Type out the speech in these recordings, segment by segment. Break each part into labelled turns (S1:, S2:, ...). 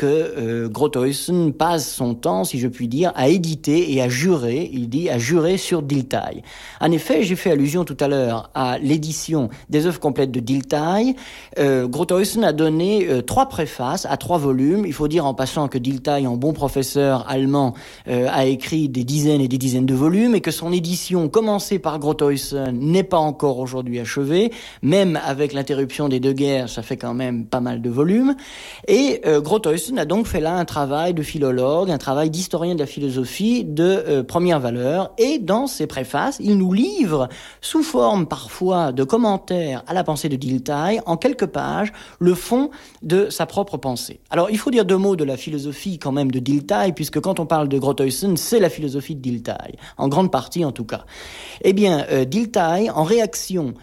S1: que Grothuizen passe son temps, si je puis dire, à éditer et à jurer, il dit à jurer sur Dilthey. En effet, j'ai fait allusion tout à l'heure à l'édition des œuvres complètes de Dilthey. Grothuizen a donné 3 préfaces à 3 volumes. Il faut dire en passant que Dilthey, en bon professeur allemand, a écrit des dizaines et des dizaines de volumes et que son édition, commencée par Grothuizen, n'est pas encore aujourd'hui achevée. Même avec l'interruption des 2 guerres, ça fait quand même pas mal de volumes. Et Grothuizen a donc fait là un travail de philologue, un travail d'historien de la philosophie de première valeur. Et dans ses préfaces, il nous livre, sous forme parfois de commentaires à la pensée de Dilthey, en quelques pages, le fond de sa propre pensée. Alors, il faut dire 2 mots de la philosophie quand même de Dilthey, puisque quand on parle de Grothuizen, c'est la philosophie de Dilthey, en grande partie en tout cas. Eh bien, Dilthey, en réaction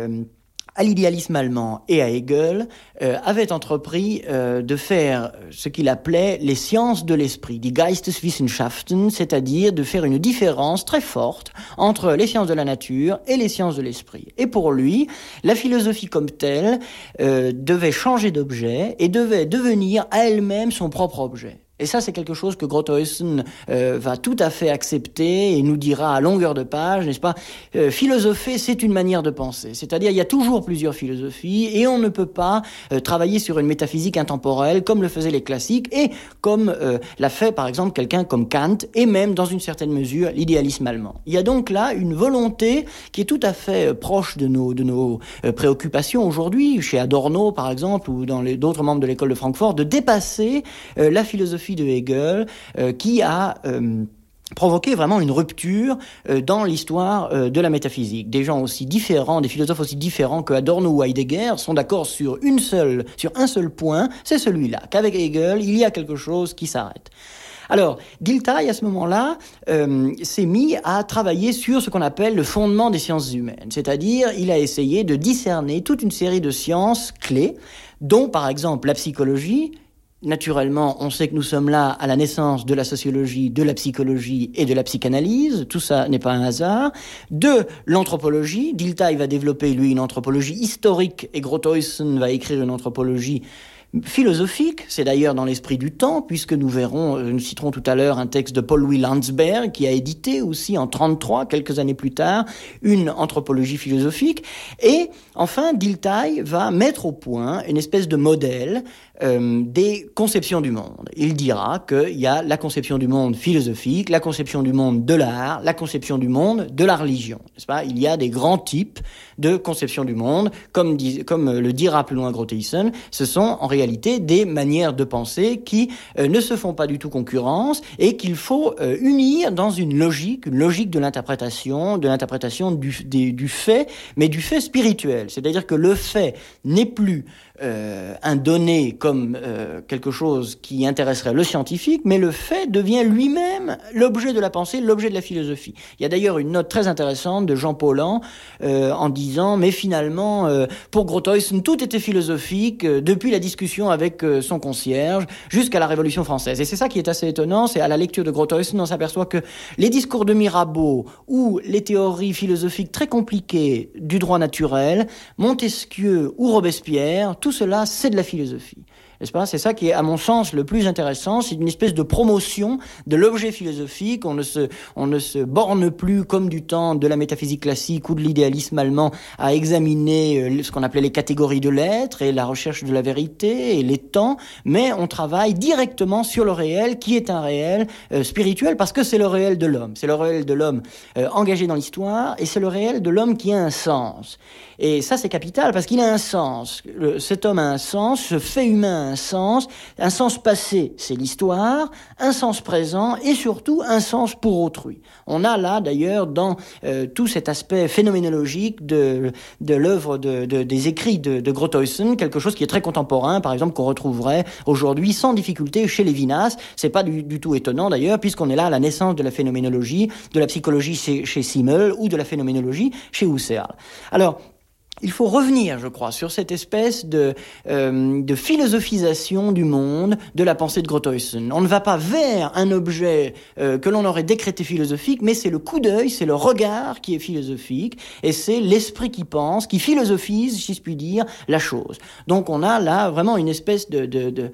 S1: à l'idéalisme allemand et à Hegel, avait entrepris de faire ce qu'il appelait les sciences de l'esprit, die Geisteswissenschaften, c'est-à-dire de faire une différence très forte entre les sciences de la nature et les sciences de l'esprit. Et pour lui, la philosophie comme telle devait changer d'objet et devait devenir à elle-même son propre objet. Et ça, c'est quelque chose que Grothuizen va tout à fait accepter et nous dira à longueur de page, n'est-ce pas ? Philosopher, c'est une manière de penser. C'est-à-dire, il y a toujours plusieurs philosophies et on ne peut pas travailler sur une métaphysique intemporelle comme le faisaient les classiques et comme l'a fait, par exemple, quelqu'un comme Kant et même, dans une certaine mesure, l'idéalisme allemand. Il y a donc là une volonté qui est tout à fait proche de nos préoccupations aujourd'hui, chez Adorno, par exemple, ou dans d'autres membres de l'école de Francfort, de dépasser la philosophie de Hegel qui a provoqué vraiment une rupture dans l'histoire de la métaphysique. Des gens aussi différents, des philosophes aussi différents que Adorno ou Heidegger sont d'accord sur un seul point, c'est celui-là, qu'avec Hegel, il y a quelque chose qui s'arrête. Alors, Dilthey, à ce moment-là, s'est mis à travailler sur ce qu'on appelle le fondement des sciences humaines. C'est-à-dire, il a essayé de discerner toute une série de sciences clés, dont, par exemple, la psychologie. Naturellement, on sait que nous sommes là à la naissance de la sociologie, de la psychologie et de la psychanalyse. Tout ça n'est pas un hasard. De l'anthropologie. Dilthey va développer, lui, une anthropologie historique et Grothuizen va écrire une anthropologie philosophique. C'est d'ailleurs dans l'esprit du temps, puisque nous citerons tout à l'heure un texte de Paul-Louis Landsberg, qui a édité aussi en 1933, quelques années plus tard, une anthropologie philosophique. Et enfin, Dilthey va mettre au point une espèce de modèle des conceptions du monde. Il dira qu'il y a la conception du monde philosophique, la conception du monde de l'art, la conception du monde de la religion. N'est-ce pas ? Il y a des grands types de conception du monde, comme le dira plus loin Grothuizen, ce sont en réalité des manières de penser qui ne se font pas du tout concurrence et qu'il faut unir dans une logique de l'interprétation du fait, mais du fait spirituel. C'est-à-dire que le fait n'est plus un donné comme quelque chose qui intéresserait le scientifique, mais le fait devient lui-même l'objet de la pensée, l'objet de la philosophie. Il y a d'ailleurs une note très intéressante de Jean Paulhan en disant, mais finalement, pour Grothuizen, tout était philosophique depuis la discussion avec son concierge jusqu'à la Révolution française. Et c'est ça qui est assez étonnant, c'est à la lecture de Grothuizen, on s'aperçoit que les discours de Mirabeau ou les théories philosophiques très compliquées du droit naturel, Montesquieu ou Robespierre, tout cela, c'est de la philosophie. N'est-ce pas ? C'est ça qui est, à mon sens, le plus intéressant. C'est une espèce de promotion de l'objet philosophique. On ne se borne plus, comme du temps de la métaphysique classique ou de l'idéalisme allemand, à examiner ce qu'on appelait les catégories de l'être et la recherche de la vérité et les temps, mais on travaille directement sur le réel, qui est un réel spirituel, parce que c'est le réel de l'homme. C'est le réel de l'homme engagé dans l'histoire, et c'est le réel de l'homme qui a un sens. Et ça, c'est capital, parce qu'il a un sens. Cet homme a un sens, ce fait humain a un sens passé, c'est l'histoire, un sens présent et surtout un sens pour autrui. On a là d'ailleurs dans tout cet aspect phénoménologique de l'œuvre des écrits de Grothuizen, quelque chose qui est très contemporain, par exemple qu'on retrouverait aujourd'hui sans difficulté chez Lévinas. C'est pas du tout étonnant d'ailleurs, puisqu'on est là à la naissance de la phénoménologie, de la psychologie chez Simmel ou de la phénoménologie chez Husserl. Alors, il faut revenir, je crois, sur cette espèce de philosophisation du monde, de la pensée de Groothuizen. On ne va pas vers un objet que l'on aurait décrété philosophique, mais c'est le coup d'œil, c'est le regard qui est philosophique, et c'est l'esprit qui pense, qui philosophise, si je puis dire, la chose. Donc on a là vraiment une espèce de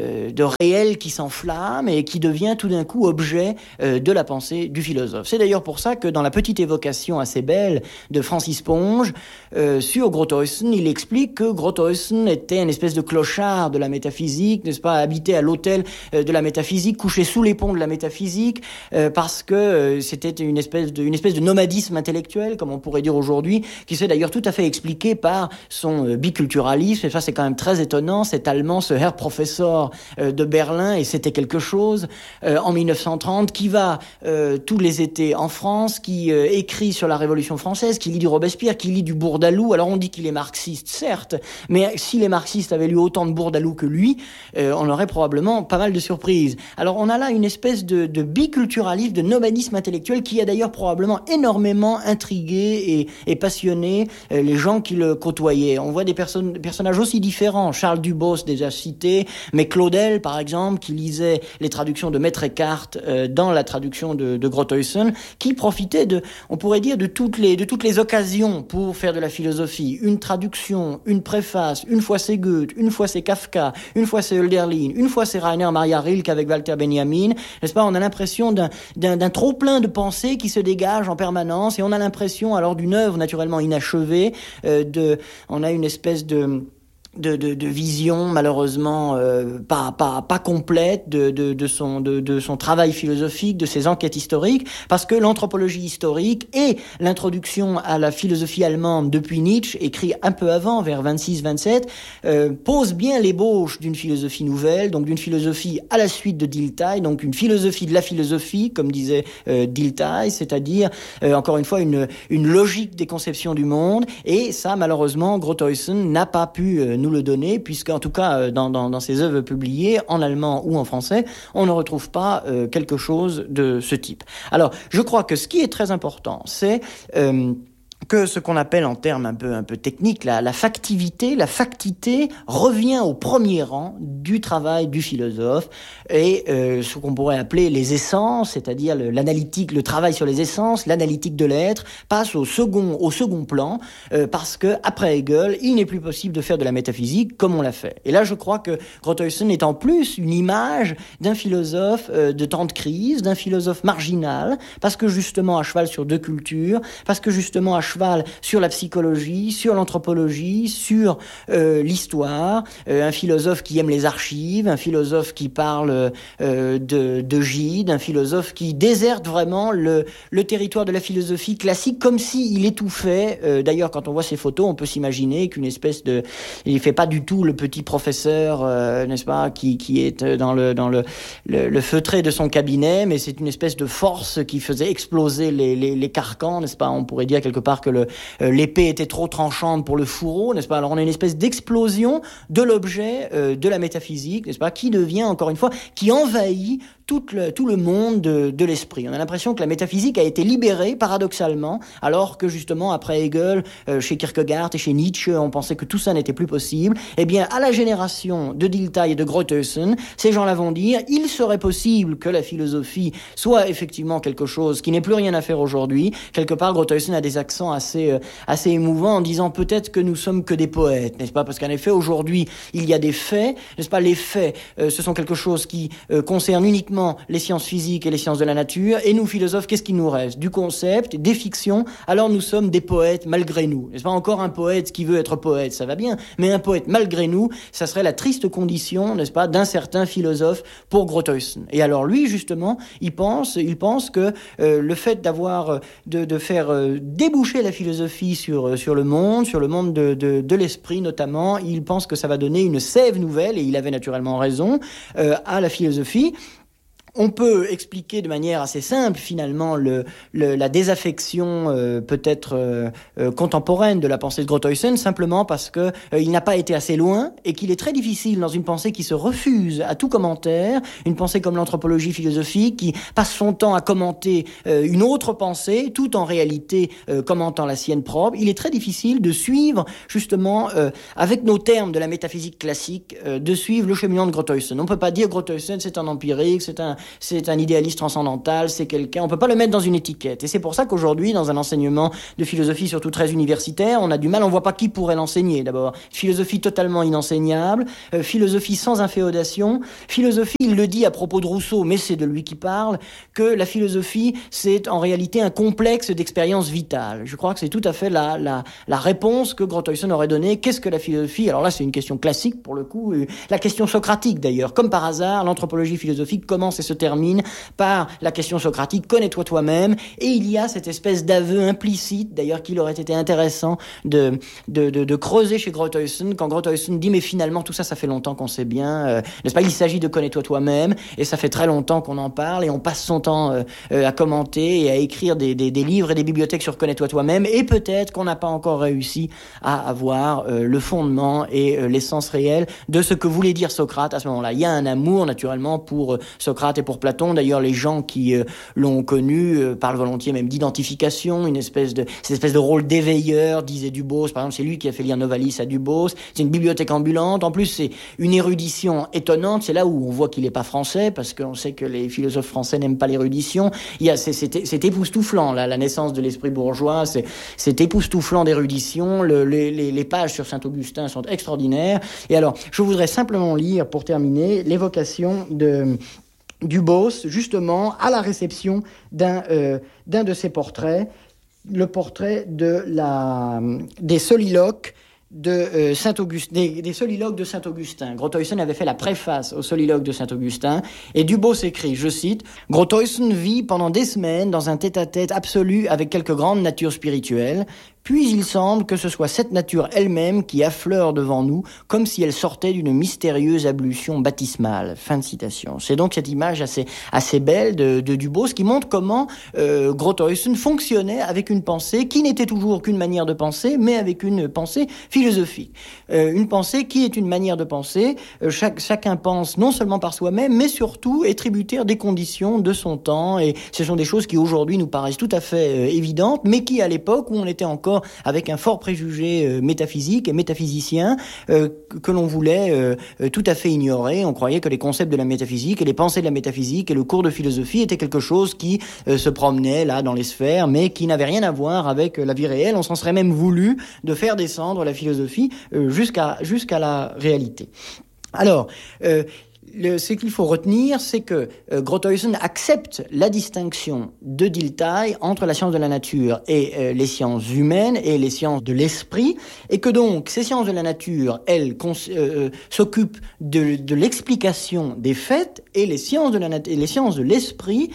S1: réel qui s'enflamme et qui devient tout d'un coup objet de la pensée du philosophe. C'est d'ailleurs pour ça que dans la petite évocation assez belle de Francis Ponge, sur Groothuizen, il explique que Groothuizen était une espèce de clochard de la métaphysique, n'est-ce pas, habité à l'hôtel de la métaphysique, couché sous les ponts de la métaphysique, parce que c'était une espèce de nomadisme intellectuel, comme on pourrait dire aujourd'hui, qui s'est d'ailleurs tout à fait expliqué par son biculturalisme. Et ça, c'est quand même très étonnant. Cet Allemand, ce Herr Professor de Berlin, et c'était quelque chose, en 1930, qui va tous les étés en France, qui écrit sur la Révolution française, qui lit du Robespierre, qui lit du Bourdaloue. Alors on dit qu'il est marxiste, certes, mais si les marxistes avaient lu autant de Bourdaloue que lui, on aurait probablement pas mal de surprises. Alors on a là une espèce de biculturalisme, de nomadisme intellectuel qui a d'ailleurs probablement énormément intrigué et passionné les gens qui le côtoyaient. On voit des personnages aussi différents. Charles Dubos, déjà cité, mais Claudel, par exemple, qui lisait les traductions de Maître Eckhart dans la traduction de Groothuizen, qui profitait on pourrait dire, de toutes les occasions pour faire de la philosophie. Une traduction, une préface, une fois c'est Goethe, une fois c'est Kafka, une fois c'est Hölderlin, une fois c'est Rainer Maria Rilke avec Walter Benjamin, n'est-ce pas? On a l'impression d'un trop-plein de pensées qui se dégage en permanence, et on a l'impression, alors, d'une œuvre naturellement inachevée, on a une espèce de vision malheureusement pas complète de son travail philosophique, de ses enquêtes historiques, parce que l'anthropologie historique et l'introduction à la philosophie allemande depuis Nietzsche, écrit un peu avant, vers 26-27, pose bien l'ébauche d'une philosophie nouvelle, donc d'une philosophie à la suite de Dilthey, donc une philosophie de la philosophie, comme disait Dilthey, c'est-à-dire encore une fois une logique des conceptions du monde, et ça malheureusement Groothuizen n'a pas pu nous le donner, puisque en tout cas dans ses œuvres publiées en allemand ou en français, on ne retrouve pas quelque chose de ce type. Alors je crois que ce qui est très important, c'est que ce qu'on appelle en termes un peu techniques, la factivité, la factité revient au premier rang du travail du philosophe, et ce qu'on pourrait appeler les essences, c'est-à-dire l'analytique, le travail sur les essences, l'analytique de l'être, passe au second plan, parce que après Hegel, il n'est plus possible de faire de la métaphysique comme on l'a fait. Et là, je crois que Groothuizen est en plus une image d'un philosophe de temps de crise, d'un philosophe marginal, parce que justement à cheval sur deux cultures, parce que justement à cheval sur la psychologie, sur l'anthropologie, sur l'histoire, un philosophe qui aime les archives, un philosophe qui parle de Gide, un philosophe qui déserte vraiment le territoire de la philosophie classique, comme s'il étouffait. D'ailleurs, quand on voit ces photos, on peut s'imaginer qu'une espèce de... Il fait pas du tout le petit professeur, n'est-ce pas, qui est dans le feutré de son cabinet, mais c'est une espèce de force qui faisait exploser les carcans, n'est-ce pas? On pourrait dire quelque part que l'épée était trop tranchante pour le fourreau, n'est-ce pas? Alors on a une espèce d'explosion de l'objet de la métaphysique, n'est-ce pas, qui devient, encore une fois, qui envahit tout le monde de l'esprit. On a l'impression que la métaphysique a été libérée, paradoxalement, alors que justement, après Hegel, chez Kierkegaard et chez Nietzsche, on pensait que tout ça n'était plus possible. Eh bien, à la génération de Dilthey et de Groothuizen, ces gens-là vont dire, il serait possible que la philosophie soit effectivement quelque chose qui n'est plus rien à faire aujourd'hui. Quelque part, Groothuizen a des accents assez émouvants en disant peut-être que nous sommes que des poètes, n'est-ce pas? Parce qu'en effet, aujourd'hui, il y a des faits, n'est-ce pas? Les faits, ce sont quelque chose qui concerne uniquement les sciences physiques et les sciences de la nature, et nous, philosophes, qu'est-ce qu'il nous reste? Du concept, des fictions, alors nous sommes des poètes malgré nous. N'est-ce pas? Encore un poète qui veut être poète, ça va bien, mais un poète malgré nous, ça serait la triste condition, n'est-ce pas, d'un certain philosophe pour Groothuizen. Et alors lui, justement, il pense que le fait de faire déboucher la philosophie sur le monde de l'esprit notamment, il pense que ça va donner une sève nouvelle, et il avait naturellement raison, à la philosophie. On peut expliquer de manière assez simple finalement la désaffection peut-être contemporaine de la pensée de Groothuizen, simplement parce que il n'a pas été assez loin et qu'il est très difficile dans une pensée qui se refuse à tout commentaire, une pensée comme l'anthropologie philosophique qui passe son temps à commenter une autre pensée tout en réalité commentant la sienne propre. Il est très difficile de suivre justement avec nos termes de la métaphysique classique de suivre le cheminement de Groothuizen. On ne peut pas dire Groothuizen c'est un empirique, c'est un idéaliste transcendantal, c'est quelqu'un, on peut pas le mettre dans une étiquette. Et c'est pour ça qu'aujourd'hui, dans un enseignement de philosophie, surtout très universitaire, on a du mal, on voit pas qui pourrait l'enseigner. D'abord, philosophie totalement inenseignable, philosophie sans inféodation, philosophie, il le dit à propos de Rousseau, mais c'est de lui qui parle, que la philosophie, c'est en réalité un complexe d'expérience vitale. Je crois que c'est tout à fait la réponse que Groothuizen aurait donnée. Qu'est-ce que la philosophie? Alors là, c'est une question classique, pour le coup, la question socratique d'ailleurs. Comme par hasard, l'anthropologie philosophique commence et se termine par la question socratique, connais-toi toi-même, et il y a cette espèce d'aveu implicite, d'ailleurs qu'il aurait été intéressant de creuser chez Groothuizen, quand Groothuizen dit mais finalement tout ça, ça fait longtemps qu'on sait bien, n'est-ce pas, il s'agit de connais-toi toi-même, et ça fait très longtemps qu'on en parle, et on passe son temps à commenter et à écrire des livres et des bibliothèques sur connais-toi toi-même, et peut-être qu'on n'a pas encore réussi à avoir le fondement et l'essence réelle de ce que voulait dire Socrate à ce moment-là. Il y a un amour naturellement pour Socrate et pour Platon. D'ailleurs, les gens qui l'ont connu parlent volontiers même d'identification, cette espèce de rôle d'éveilleur, disait Dubos. Par exemple, c'est lui qui a fait lire Novalis à Dubos. C'est une bibliothèque ambulante. En plus, c'est une érudition étonnante. C'est là où on voit qu'il n'est pas français, parce qu'on sait que les philosophes français n'aiment pas l'érudition. C'est époustouflant, là, la naissance de l'esprit bourgeois. C'est époustouflant d'érudition. Les pages sur Saint-Augustin sont extraordinaires. Et alors, je voudrais simplement lire, pour terminer, l'évocation de Dubos, justement, à la réception d'un de ses portraits, le portrait des soliloques de Saint-Augustin, des soliloques de Saint-Augustin. Groothuizen avait fait la préface aux soliloques de Saint-Augustin, et Dubos écrit, je cite, « Groothuizen vit pendant des semaines dans un tête-à-tête absolu avec quelque grande nature spirituelle, puis il semble que ce soit cette nature elle-même qui affleure devant nous, comme si elle sortait d'une mystérieuse ablution baptismale. » Fin de citation. C'est donc cette image assez belle de Dubos qui montre comment Groothuizen fonctionnait avec une pensée qui n'était toujours qu'une manière de penser, mais avec une pensée philosophique. Une pensée qui est une manière de penser. Chacun pense non seulement par soi-même, mais surtout est tributaire des conditions de son temps. Et ce sont des choses qui aujourd'hui nous paraissent tout à fait évidentes, mais qui à l'époque où on était encore avec un fort préjugé métaphysique et métaphysicien que l'on voulait tout à fait ignorer. On croyait que les concepts de la métaphysique et les pensées de la métaphysique et le cours de philosophie étaient quelque chose qui se promenait là dans les sphères, mais qui n'avait rien à voir avec la vie réelle. On s'en serait même voulu de faire descendre la philosophie jusqu'à la réalité. Alors, ce qu'il faut retenir, c'est que Groothuizen accepte la distinction de Dilthey entre la science de la nature et les sciences humaines et les sciences de l'esprit, et que donc ces sciences de la nature, elles s'occupent de l'explication des faits, et les sciences de l'esprit,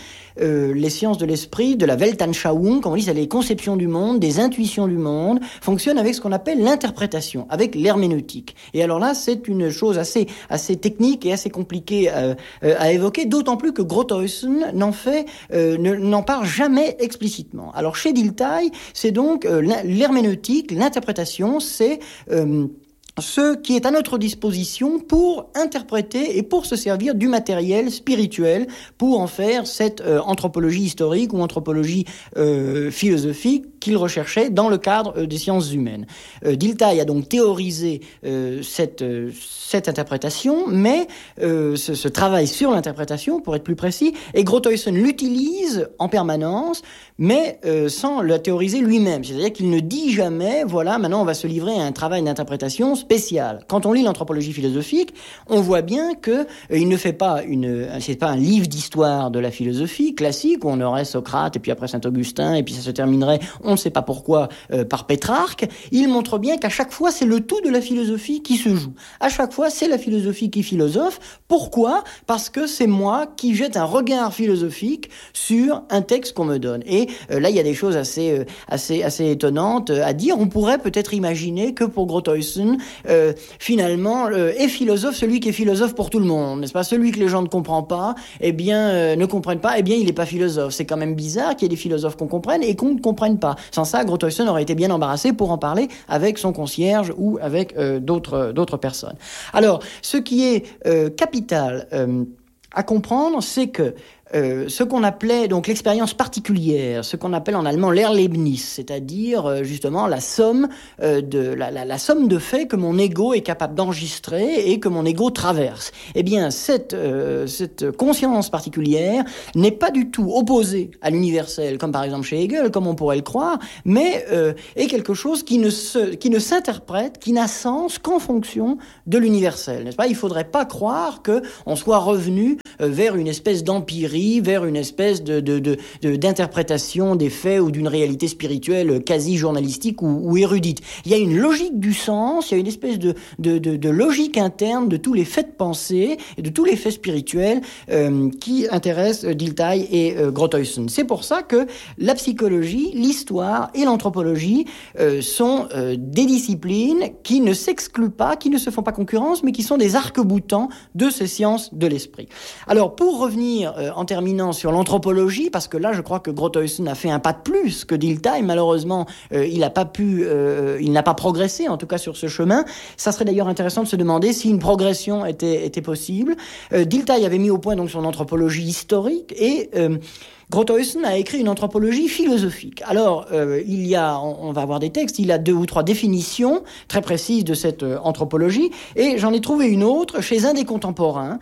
S1: de la Weltanschauung, comme on dit, c'est les conceptions du monde, des intuitions du monde, fonctionnent avec ce qu'on appelle l'interprétation, avec l'herméneutique. Et alors là, c'est une chose assez technique et assez compliquée à évoquer, d'autant plus que Groothuizen n'en parle jamais explicitement. Alors chez Dilthey, c'est donc l'herméneutique, l'interprétation, c'est ce qui est à notre disposition pour interpréter et pour se servir du matériel spirituel pour en faire cette anthropologie historique ou anthropologie philosophique qu'il recherchait dans le cadre des sciences humaines. Dilthey a donc théorisé cette interprétation, mais ce travail sur l'interprétation, pour être plus précis, et Groothuizen l'utilise en permanence, mais sans la théoriser lui-même. C'est-à-dire qu'il ne dit jamais, voilà, maintenant on va se livrer à un travail d'interprétation spécial. Quand on lit l'anthropologie philosophique, on voit bien que il ne fait pas c'est pas un livre d'histoire de la philosophie classique où on aurait Socrate et puis après Saint-Augustin et puis ça se terminerait, on ne sait pas pourquoi, par Pétrarque. Il montre bien qu'à chaque fois c'est le tout de la philosophie qui se joue. À chaque fois c'est la philosophie qui philosophe. Pourquoi ? Parce que c'est moi qui jette un regard philosophique sur un texte qu'on me donne. Et là il y a des choses assez étonnantes à dire. On pourrait peut-être imaginer que pour Groothuizen finalement, est philosophe celui qui est philosophe pour tout le monde, n'est-ce pas? Celui que les gens ne comprennent pas, ne comprennent pas, il n'est pas philosophe. C'est quand même bizarre qu'il y ait des philosophes qu'on comprenne et qu'on ne comprenne pas. Sans ça, Groothuizen aurait été bien embarrassé pour en parler avec son concierge ou avec d'autres personnes. Alors, ce qui est capital à comprendre, c'est que ce qu'on appelait donc l'expérience particulière, ce qu'on appelle en allemand l'Erlebnis, c'est-à-dire justement la somme la somme de faits que mon ego est capable d'enregistrer et que mon ego traverse. Eh bien, cette conscience particulière n'est pas du tout opposée à l'universel, comme par exemple chez Hegel, comme on pourrait le croire, mais est quelque chose qui ne s'interprète, qui n'a sens qu'en fonction de l'universel, n'est-ce pas? Il faudrait pas croire que on soit revenu vers une espèce d'empirie, vers une espèce d'interprétation des faits ou d'une réalité spirituelle quasi journalistique ou érudite. Il y a une logique du sens, il y a une espèce de logique interne de tous les faits de pensée et de tous les faits spirituels qui intéressent Dilthey et Groothuizen. C'est pour ça que la psychologie, l'histoire et l'anthropologie sont des disciplines qui ne s'excluent pas, qui ne se font pas concurrence, mais qui sont des arcs-boutants de ces sciences de l'esprit. Alors, pour revenir en terminant sur l'anthropologie, parce que là, je crois que Groothuizen a fait un pas de plus que Dilthey. Malheureusement, il n'a pas progressé, en tout cas sur ce chemin. Ça serait d'ailleurs intéressant de se demander si une progression était possible. Dilthey avait mis au point donc son anthropologie historique et Groothuizen a écrit une anthropologie philosophique. Alors, on va avoir des textes, il a 2 ou 3 définitions très précises de cette anthropologie, et j'en ai trouvé une autre chez un des contemporains,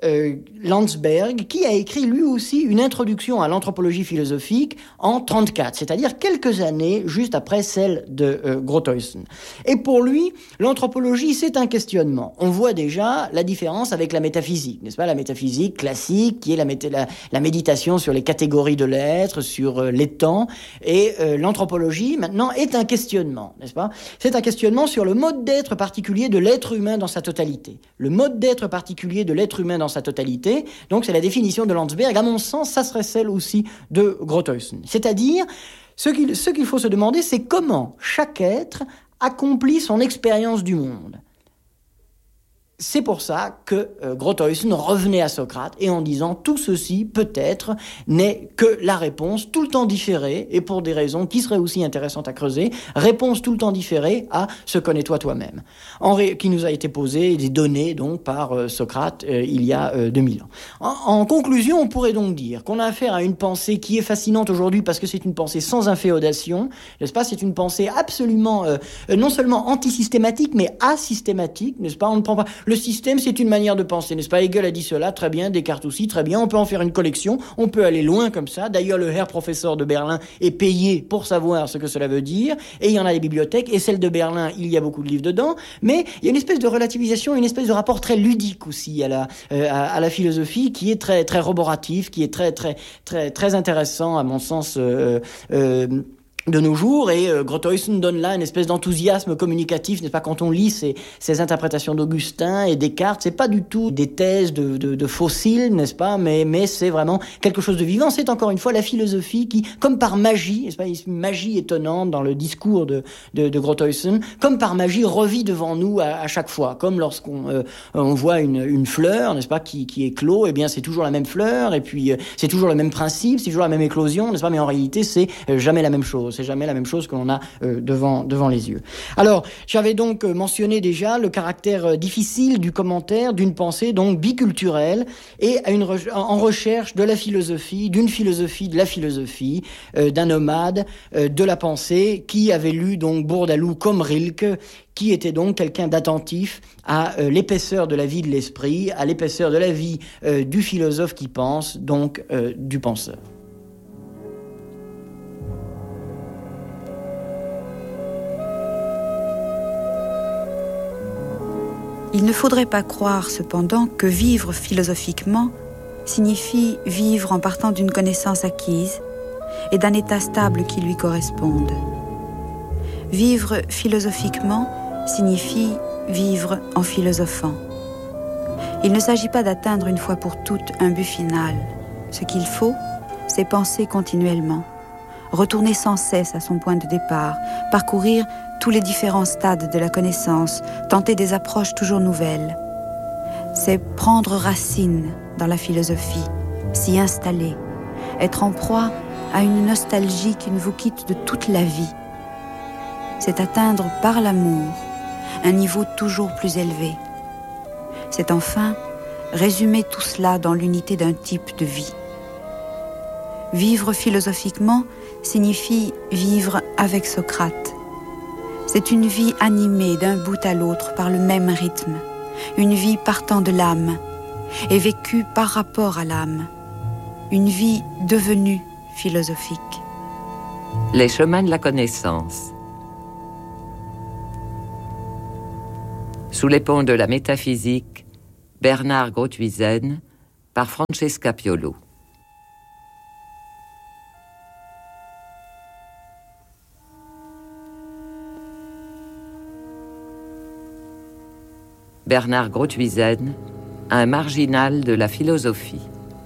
S1: Landsberg, qui a écrit lui aussi une introduction à l'anthropologie philosophique en 1934, c'est-à-dire quelques années juste après celle de Groothuizen. Et pour lui, l'anthropologie, c'est un questionnement. On voit déjà la différence avec la métaphysique, n'est-ce pas? La métaphysique classique, qui est la méditation sur les catégories de l'être, sur les temps, et l'anthropologie, maintenant, est un questionnement, n'est-ce pas? C'est un questionnement sur le mode d'être particulier de l'être humain dans sa totalité. Le mode d'être particulier de l'être humain dans sa totalité, donc c'est la définition de Landsberg. À mon sens, ça serait celle aussi de Groothuizen. C'est-à-dire, ce qu'il faut se demander, c'est comment chaque être accomplit son expérience du monde. C'est pour ça que Groothuizen revenait à Socrate et en disant tout ceci peut-être n'est que la réponse tout le temps différée et pour des raisons qui seraient aussi intéressantes à creuser, réponse tout le temps différée à ce connais-toi toi-même, qui nous a été posée et donnée donc par Socrate il y a 2000 ans. En conclusion, on pourrait donc dire qu'on a affaire à une pensée qui est fascinante aujourd'hui parce que c'est une pensée sans inféodation, n'est-ce pas? C'est une pensée absolument non seulement antisystématique mais asystématique, n'est-ce pas? On ne prend pas le système, c'est une manière de penser, n'est-ce pas? Hegel a dit cela, très bien, Descartes aussi, très bien, on peut en faire une collection, on peut aller loin comme ça. D'ailleurs, le Herr Professeur de Berlin est payé pour savoir ce que cela veut dire, et il y en a des bibliothèques, et celle de Berlin, il y a beaucoup de livres dedans, mais il y a une espèce de relativisation, une espèce de rapport très ludique aussi à la philosophie, qui est très, très roboratif, qui est très, très, très, très intéressant, à mon sens, de nos jours, et Groothuizen donne là une espèce d'enthousiasme communicatif, n'est-ce pas? Quand on lit ces interprétations d'Augustin et Descartes, c'est pas du tout des thèses de fossiles, n'est-ce pas? Mais c'est vraiment quelque chose de vivant. C'est encore une fois la philosophie qui, comme par magie, n'est-ce pas? Une magie étonnante dans le discours de Groothuizen, comme par magie revit devant nous à chaque fois, comme lorsqu'on on voit une fleur, n'est-ce pas? Qui éclot, eh bien c'est toujours la même fleur, et puis c'est toujours le même principe, c'est toujours la même éclosion, n'est-ce pas? Mais en réalité, c'est jamais la même chose. C'est jamais la même chose que l'on a devant les yeux. Alors, j'avais donc mentionné déjà le caractère difficile du commentaire d'une pensée donc biculturelle et en recherche de la philosophie, d'une philosophie de la philosophie, d'un nomade de la pensée qui avait lu donc Bourdaloue comme Rilke, qui était donc quelqu'un d'attentif à l'épaisseur de la vie de l'esprit, à l'épaisseur de la vie du philosophe qui pense, donc du penseur.
S2: Il ne faudrait pas croire cependant que vivre philosophiquement signifie vivre en partant d'une connaissance acquise et d'un état stable qui lui corresponde. Vivre philosophiquement signifie vivre en philosophant. Il ne s'agit pas d'atteindre une fois pour toutes un but final. Ce qu'il faut, c'est penser continuellement, retourner sans cesse à son point de départ, parcourir tous les différents stades de la connaissance, tenter des approches toujours nouvelles. C'est prendre racine dans la philosophie, s'y installer, être en proie à une nostalgie qui ne vous quitte de toute la vie. C'est atteindre par l'amour un niveau toujours plus élevé. C'est enfin résumer tout cela dans l'unité d'un type de vie. Vivre philosophiquement signifie vivre avec Socrate. C'est une vie animée d'un bout à l'autre par le même rythme, une vie partant de l'âme et vécue par rapport à l'âme, une vie devenue philosophique.
S3: Les chemins de la connaissance. Sous les ponts de la métaphysique, Bernard Grothuizen, par Francesca Piolo. Bernard Grothuizen, un marginal de la philosophie.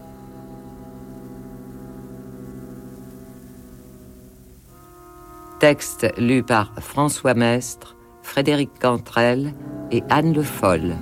S3: Texte lu par François Mestre, Frédéric Cantrel et Anne Le Foll.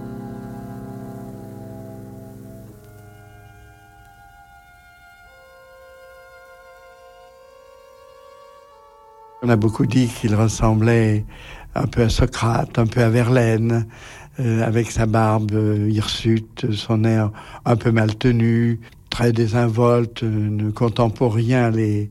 S4: On a beaucoup dit qu'il ressemblait un peu à Socrate, un peu à Verlaine, avec sa barbe hirsute, son air un peu mal tenu, très désinvolte, ne comptant pour rien les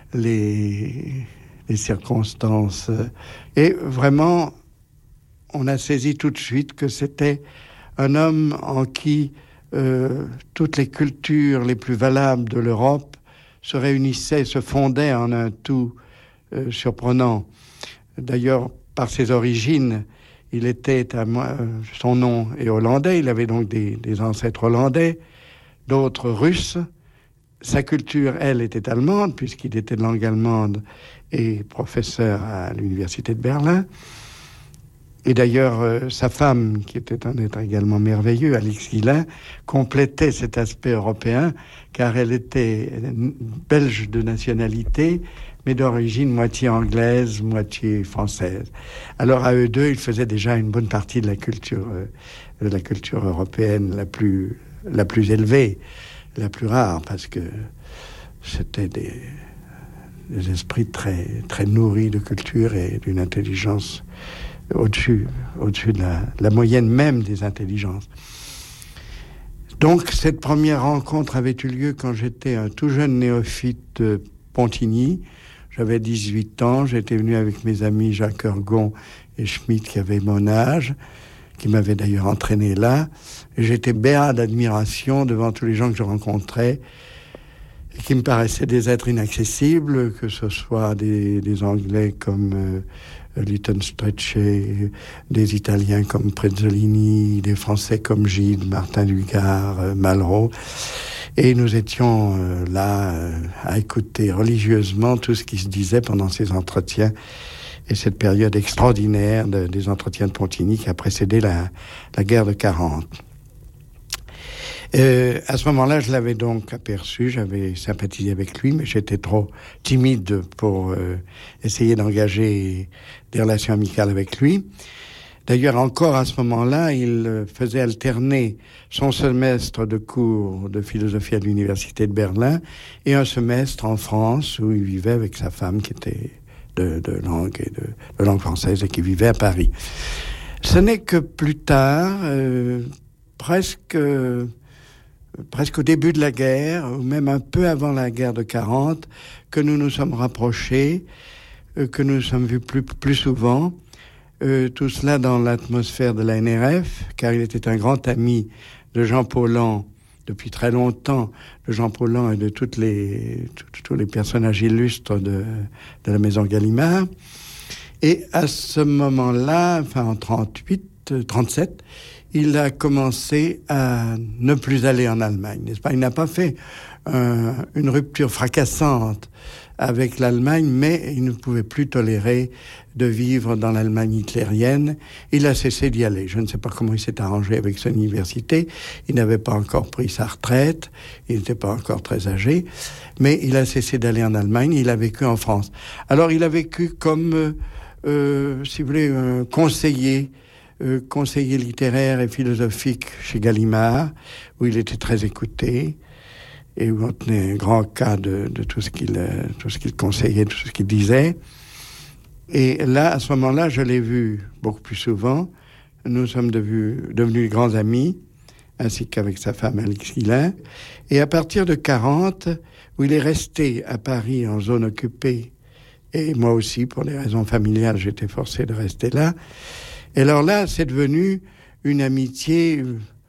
S4: circonstances. Et vraiment, on a saisi tout de suite que c'était un homme en qui toutes les cultures les plus valables de l'Europe se réunissaient, se fondaient en un tout surprenant. D'ailleurs, par ses origines, il était, son nom est hollandais, il avait donc des ancêtres hollandais, d'autres russes. Sa culture, elle, était allemande, puisqu'il était de langue allemande et professeur à l'université de Berlin. Et d'ailleurs, sa femme, qui était un être également merveilleux, Alix Guillain, complétait cet aspect européen, car elle était belge de nationalité, mais d'origine moitié anglaise, moitié française. Alors à eux deux, ils faisaient déjà une bonne partie de la culture européenne la plus élevée, la plus rare, parce que c'était des esprits très, très nourris de culture et d'une intelligence au-dessus de la moyenne même des intelligences. Donc cette première rencontre avait eu lieu quand j'étais un tout jeune néophyte de Pontigny. J'avais 18 ans, j'étais venu avec mes amis Jacques Ergon et Schmitt qui avaient mon âge, qui m'avaient d'ailleurs entraîné là. Et j'étais béat d'admiration devant tous les gens que je rencontrais et qui me paraissaient des êtres inaccessibles, que ce soit des Anglais comme Lytton Strachey, des Italiens comme Prezzolini, des Français comme Gide, Martin Dugard, Malraux. Et nous étions là à écouter religieusement tout ce qui se disait pendant ces entretiens et cette période extraordinaire des entretiens de Pontigny qui a précédé la guerre de 40. À ce moment-là, je l'avais donc aperçu, j'avais sympathisé avec lui, mais j'étais trop timide pour essayer d'engager des relations amicales avec lui. D'ailleurs, encore à ce moment-là, il faisait alterner son semestre de cours de philosophie à l'université de Berlin et un semestre en France où il vivait avec sa femme qui était de langue française et qui vivait à Paris. Ce n'est que plus tard, presque au début de la guerre, ou même un peu avant la guerre de 40, que nous nous sommes rapprochés, que nous nous sommes vus plus souvent. Tout cela dans l'atmosphère de la NRF, car il était un grand ami de Jean Paulhan depuis très longtemps, de Jean Paulhan et de tous les personnages illustres de la maison Gallimard. Et à ce moment-là, enfin en 37, il a commencé à ne plus aller en Allemagne, n'est-ce pas? Il n'a pas fait une rupture fracassante avec l'Allemagne, mais il ne pouvait plus tolérer de vivre dans l'Allemagne hitlérienne. Il a cessé d'y aller. Je ne sais pas comment il s'est arrangé avec son université. Il n'avait pas encore pris sa retraite. Il n'était pas encore très âgé. Mais il a cessé d'aller en Allemagne. Il a vécu en France. Alors, il a vécu comme, si vous voulez, conseiller littéraire et philosophique chez Gallimard, où il était très écouté. Et où on tenait un grand cas de tout ce qu'il conseillait, tout ce qu'il disait. Et là, à ce moment-là, je l'ai vu beaucoup plus souvent. Nous sommes devenus grands amis, ainsi qu'avec sa femme Alix Guillain. Et à partir de 40, où il est resté à Paris en zone occupée, et moi aussi, pour des raisons familiales, j'étais forcé de rester là. Et alors là, c'est devenu une amitié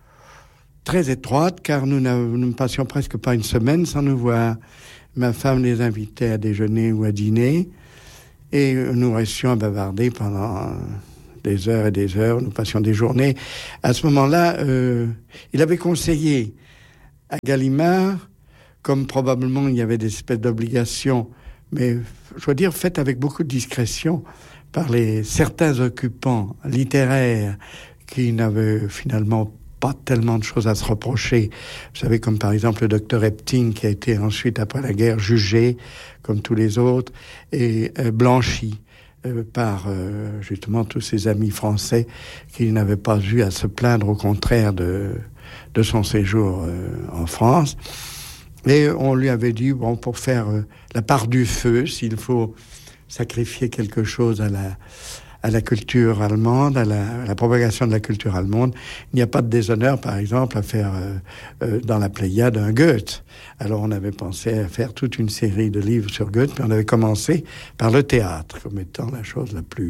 S4: très étroite, car nous ne passions presque pas une semaine sans nous voir. Ma femme les invitait à déjeuner ou à dîner, et nous restions à bavarder pendant des heures et des heures. Nous passions des journées. À ce moment-là, il avait conseillé à Gallimard, comme probablement il y avait des espèces d'obligations, mais je dois dire faites avec beaucoup de discrétion par certains occupants littéraires qui n'avaient finalement pas tellement de choses à se reprocher. Vous savez, comme par exemple le docteur Epting, qui a été ensuite, après la guerre, jugé, comme tous les autres, et blanchi par justement tous ses amis français qui n'avaient pas eu à se plaindre, au contraire, de son séjour en France. Et on lui avait dit, bon, pour faire la part du feu, s'il faut sacrifier quelque chose à la culture allemande, à la propagation de la culture allemande. Il n'y a pas de déshonneur, par exemple, à faire dans la Pléiade un Goethe. Alors on avait pensé à faire toute une série de livres sur Goethe, puis on avait commencé par le théâtre, comme étant la chose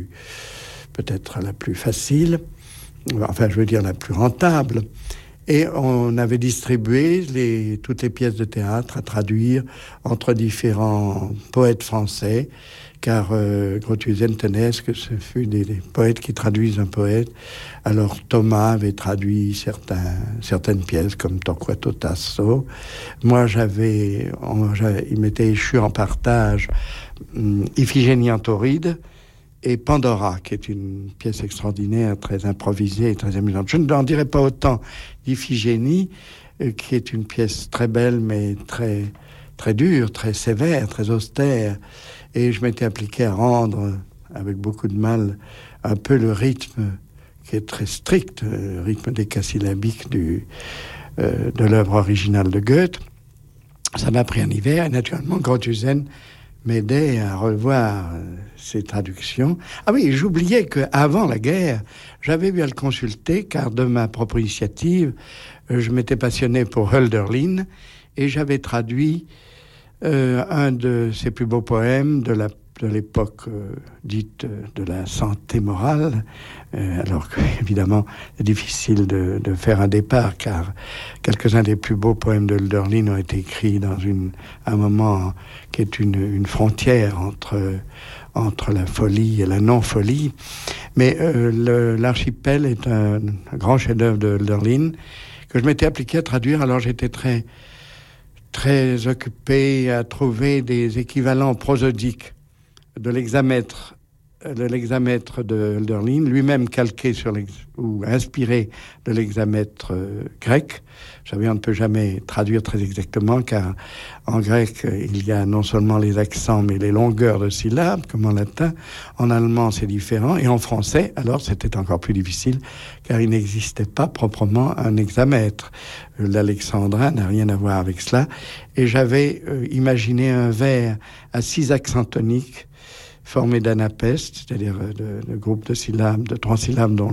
S4: peut-être la plus facile, enfin je veux dire la plus rentable. Et on avait distribué toutes les pièces de théâtre à traduire entre différents poètes français, car Grothuizen tenait à ce que ce fût des poètes qui traduisent un poète. Alors Thomas avait traduit certaines pièces, comme Torquato Tasso. Moi, il m'était échu en partage Iphigénie en Tauride et Pandora, qui est une pièce extraordinaire, très improvisée et très amusante. Je n'en dirai pas autant d'Iphigénie, qui est une pièce très belle, mais très, très dure, très sévère, très austère. Et je m'étais appliqué à rendre, avec beaucoup de mal, un peu le rythme qui est très strict, le rythme décasyllabique de l'œuvre originale de Goethe. Ça m'a pris un hiver, et naturellement, Grothuizen m'aidait à revoir ses traductions. Ah oui, j'oubliais qu'avant la guerre, j'avais eu à le consulter, car de ma propre initiative, je m'étais passionné pour Hölderlin, et j'avais traduit un de ses plus beaux poèmes de l'époque dite de la santé morale, alors qu'évidemment, c'est difficile de faire un départ, car quelques-uns des plus beaux poèmes de Hölderlin ont été écrits dans un moment qui est une frontière entre la folie et la non-folie. Mais l'archipel est un grand chef-d'œuvre de Hölderlin que je m'étais appliqué à traduire. Alors j'étais très occupé à trouver des équivalents prosodiques de l'hexamètre de Hölderlin, lui-même calqué ou inspiré de l'hexamètre grec. On ne peut jamais traduire très exactement, car en grec, il y a non seulement les accents, mais les longueurs de syllabes, comme en latin. En allemand, c'est différent. Et en français, alors, c'était encore plus difficile, car il n'existait pas proprement un hexamètre. L'alexandrin n'a rien à voir avec cela. Et j'avais imaginé un vers à 6 accents toniques, formé d'anapestes, c'est-à-dire de groupes de syllabes, de 3 syllabes, dont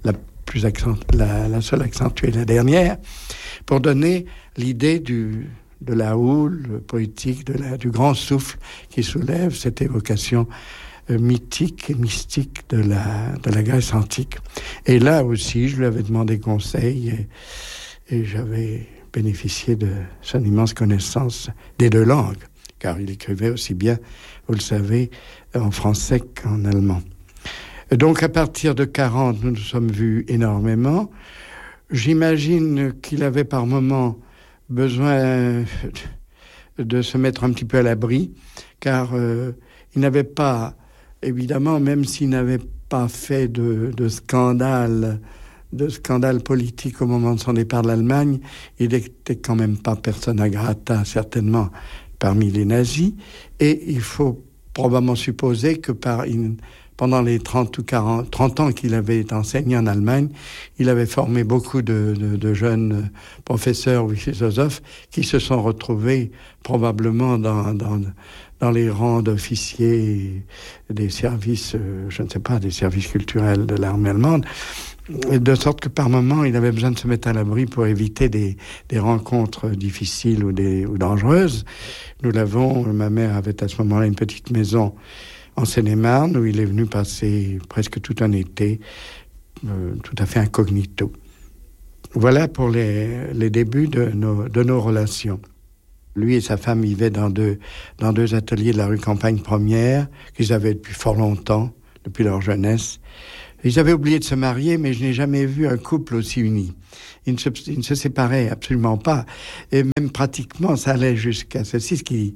S4: la seule accentuée, la dernière, pour donner l'idée de la houle poétique, du grand souffle qui soulève cette évocation mythique et mystique de la Grèce antique. Et là aussi, je lui avais demandé conseil et j'avais bénéficié de son immense connaissance des 2 langues, car il écrivait aussi bien, vous le savez, en français qu'en allemand. Donc, à partir de 40, nous nous sommes vus énormément. J'imagine qu'il avait par moments besoin de se mettre un petit peu à l'abri, car il n'avait pas, évidemment, même s'il n'avait pas fait de scandale politique au moment de son départ de l'Allemagne, il n'était quand même pas persona grata, certainement, parmi les nazis, et il faut probablement supposer que pendant les 30 ans qu'il avait enseigné en Allemagne, il avait formé beaucoup de jeunes professeurs ou philosophes qui se sont retrouvés probablement dans les rangs d'officiers des services, je ne sais pas, des services culturels de l'armée allemande, de sorte que par moment, il avait besoin de se mettre à l'abri pour éviter des rencontres difficiles ou dangereuses. Ma mère avait à ce moment-là une petite maison en Seine-et-Marne, où il est venu passer presque tout un été, tout à fait incognito. Voilà pour les débuts de nos relations. Lui et sa femme vivaient dans deux ateliers de la rue Campagne Première, qu'ils avaient depuis fort longtemps, depuis leur jeunesse. Ils avaient oublié de se marier, mais je n'ai jamais vu un couple aussi uni. Ils ne se séparaient absolument pas. Et même pratiquement, ça allait jusqu'à ceci, ce qui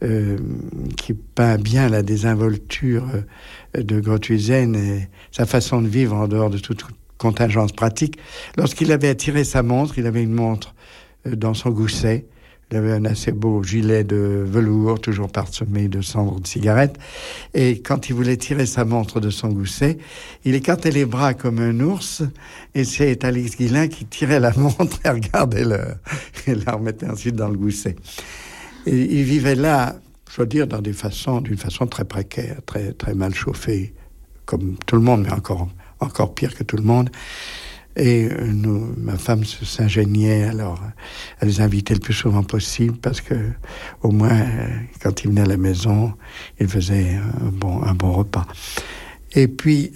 S4: peint bien la désinvolture de Grothuizen et sa façon de vivre en dehors de toute contingence pratique. Lorsqu'il avait attiré sa montre, il avait une montre dans son gousset. Il avait un assez beau gilet de velours, toujours parsemé de cendres de cigarettes. Et quand il voulait tirer sa montre de son gousset, il écartait les bras comme un ours. Et c'est Alix Guillain qui tirait la montre et regardait l'heure. Et la remettait ensuite dans le gousset. Et il vivait là, je dois dire, d'une façon très précaire, très, très mal chauffée, comme tout le monde, mais encore pire que tout le monde. Et ma femme s'ingéniait alors à les inviter le plus souvent possible parce que, au moins, quand ils venaient à la maison, ils faisaient un bon repas. Et puis,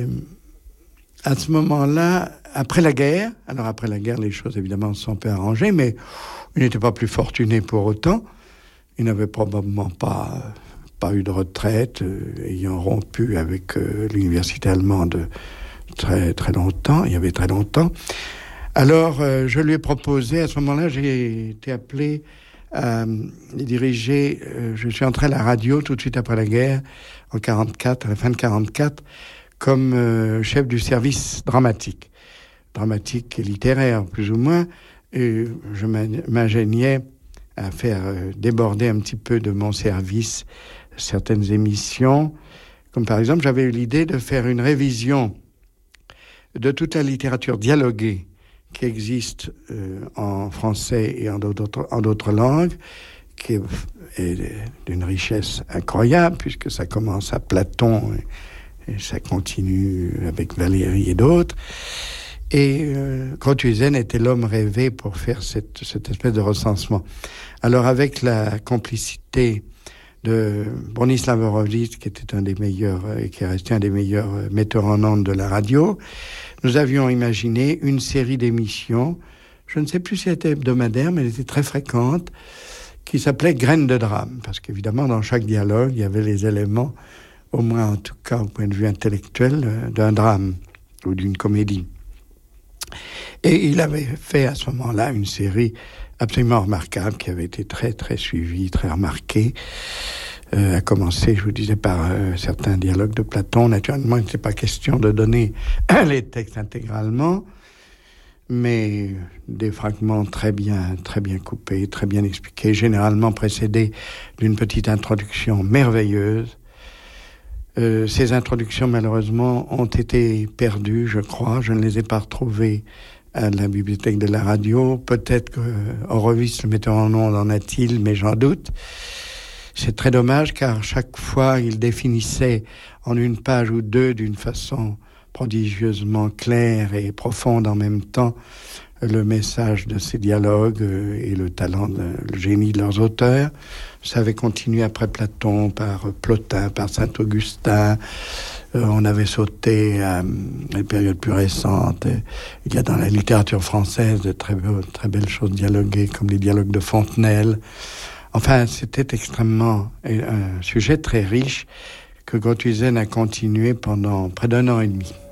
S4: à ce moment-là, après la guerre, les choses évidemment se sont peu arrangées, mais il n'était pas plus fortuné pour autant. Il n'avait probablement pas eu de retraite, ayant rompu avec l'université allemande très très longtemps, il y avait très longtemps. Alors, je lui ai proposé, à ce moment-là, j'ai été appelé à diriger, je suis entré à la radio tout de suite après la guerre, en 44, à la fin de 44, comme chef du service dramatique et littéraire, plus ou moins, et je m'ingéniais à faire déborder un petit peu de mon service certaines émissions, comme par exemple, j'avais eu l'idée de faire une révision de toute la littérature dialoguée qui existe en français et en d'autres langues, qui est d'une richesse incroyable, puisque ça commence à Platon et ça continue avec Valéry et d'autres. Et Grothuizen était l'homme rêvé pour faire cette espèce de recensement. Alors, avec la complicité de Bronislaw Horowitz, qui était un des meilleurs et qui est resté un des meilleurs metteurs en ondes de la radio, nous avions imaginé une série d'émissions, je ne sais plus si elle était hebdomadaire, mais elle était très fréquente, qui s'appelait Graines de drame, parce qu'évidemment, dans chaque dialogue, il y avait les éléments, au moins en tout cas au point de vue intellectuel, d'un drame ou d'une comédie. Et il avait fait à ce moment-là une série absolument remarquable, qui avait été très très suivie, très remarquée, a commencé, je vous disais, par certains dialogues de Platon. Naturellement, il n'était pas question de donner les textes intégralement, mais des fragments très bien coupés, très bien expliqués, généralement précédés d'une petite introduction merveilleuse. Ces introductions, malheureusement, ont été perdues, je crois. Je ne les ai pas retrouvées à la bibliothèque de la radio. Peut-être que Horowitz, le metteur en ondes, en a-t-il, mais j'en doute. C'est très dommage, car chaque fois, il définissait en une page ou deux, d'une façon prodigieusement claire et profonde en même temps, le message de ces dialogues et le talent, le génie de leurs auteurs. Ça avait continué après Platon, par Plotin, par Saint-Augustin. On avait sauté à les périodes plus récentes. Il y a dans la littérature française de très belles choses dialoguées, comme les dialogues de Fontenelle. Enfin, c'était extrêmement un sujet très riche que Grothuizen a continué pendant près d'1 an et demi.